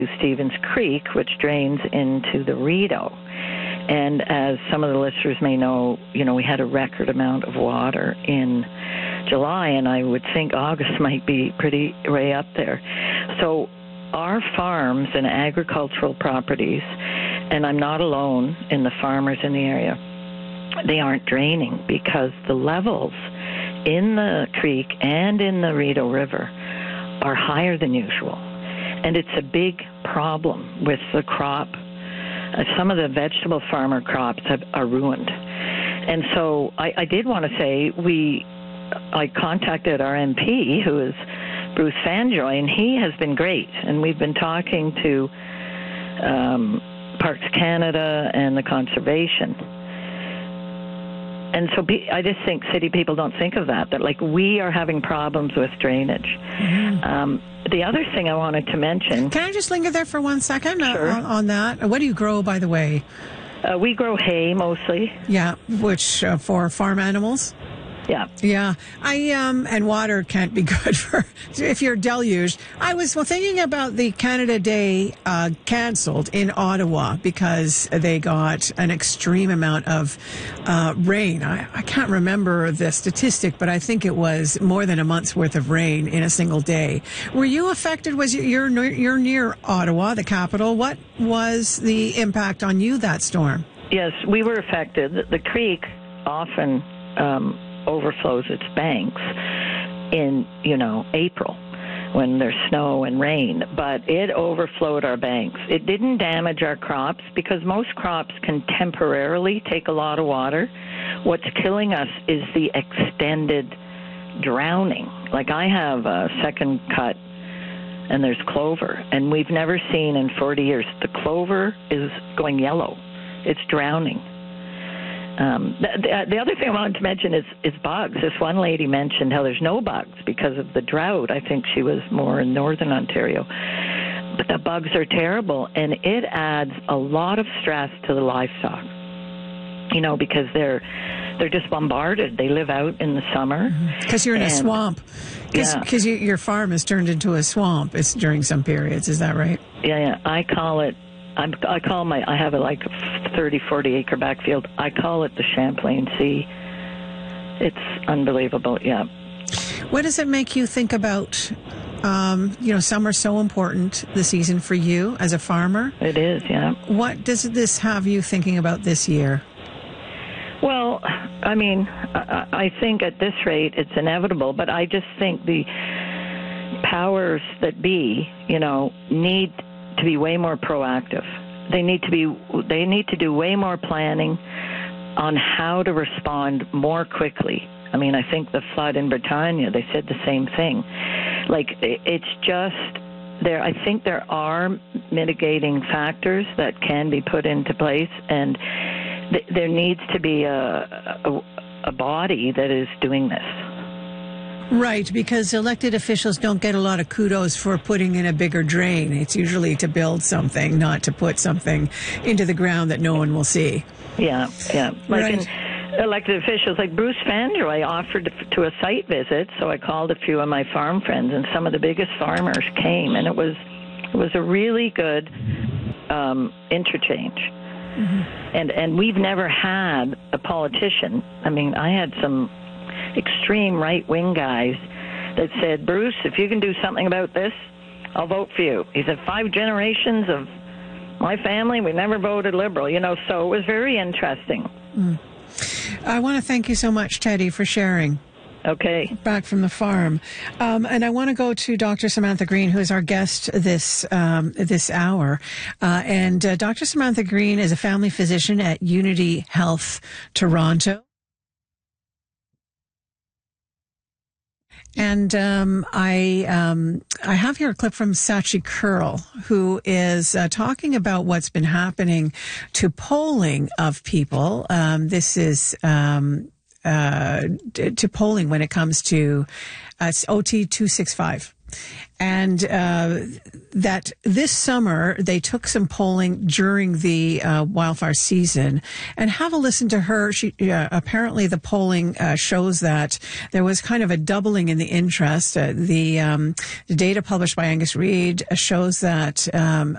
Stevens Creek, which drains into the Rideau. And as some of the listeners may know, we had a record amount of water in July, and I would think August might be pretty way up there. So our farms and agricultural properties, and I'm not alone in the farmers in the area, they aren't draining because the levels in the creek and in the Rideau River are higher than usual. And it's a big problem with the crop. Some of the vegetable farmer crops are ruined. And so I did want to say I contacted our MP, who is Bruce Fanjoy, and he has been great. And we've been talking to Parks Canada and the conservation. And so I just think city people don't think of that we are having problems with drainage. Mm-hmm. The other thing I wanted to mention... Can I just linger there for 1 second Sure. on that? What do you grow, by the way? We grow hay mostly. Yeah, which for farm animals? Yeah. Yeah. And water can't be good if you're deluged. I was thinking about the Canada Day canceled in Ottawa because they got an extreme amount of rain. I can't remember the statistic, but I think it was more than a month's worth of rain in a single day. Were you affected? You're near Ottawa, the capital. What was the impact on you, that storm? Yes, we were affected. The creek often overflows its banks in, April when there's snow and rain, but it overflowed our banks. It didn't damage our crops because most crops can temporarily take a lot of water. What's killing us is the extended drowning. I have a second cut and there's clover, and we've never seen in 40 years. The clover is going yellow. It's drowning. The other thing I wanted to mention is bugs. This one lady mentioned how there's no bugs because of the drought. I think she was more in northern Ontario. But the bugs are terrible, and it adds a lot of stress to the livestock, because they're just bombarded. They live out in the summer. Because you're in a swamp. Because your farm is turned into a swamp. It's during some periods. Is that right? Yeah. I have a 30, 40 acre backfield. I call it the Champlain Sea. It's unbelievable, yeah. What does it make you think about, summer's so important, the season for you as a farmer? It is, yeah. What does this have you thinking about this year? Well, I think at this rate it's inevitable, but I just think the powers that be, need to be way more proactive. They need to do way more planning on how to respond more quickly. I think the flood in Bretagne, they said the same thing. It's just there. I think there are mitigating factors that can be put into place, and there needs to be a body that is doing this. Right, because elected officials don't get a lot of kudos for putting in a bigger drain. It's usually to build something, not to put something into the ground that no one will see. Yeah. Right. Elected officials like Bruce Fanjoy offered to a site visit, so I called a few of my farm friends, and some of the biggest farmers came, and it was a really good interchange. Mm-hmm. And we've never had a politician. I had some extreme right-wing guys that said, Bruce, if you can do something about this, I'll vote for you. He said, 5 generations of my family, we never voted Liberal, so it was very interesting. I want to thank you so much, Teddy, for sharing. Okay. Back from the farm. And I want to go to Dr. Samantha Green, who is our guest this hour. And Dr. Samantha Green is a family physician at Unity Health Toronto. And I have here a clip from Sachi Curl, who is talking about what's been happening to polling of people. This is to polling when it comes to OT 265. And that this summer they took some polling during the wildfire season. And have a listen to her. She apparently the polling shows that there was kind of a doubling in the interest. The data published by Angus Reid shows that